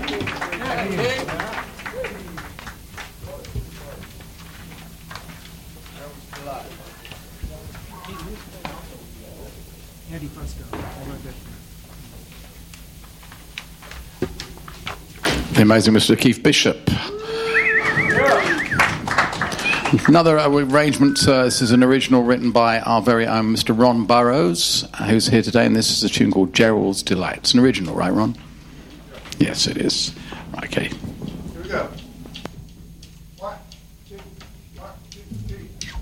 The amazing Mr. Keith Bishop. Another arrangement, this is an original written by our very own Mr. Ron Burrows, who's here today, and this is a tune called Gerald's Delight. It's an original, right, Ron? Yes, it is. Okay. Here we go.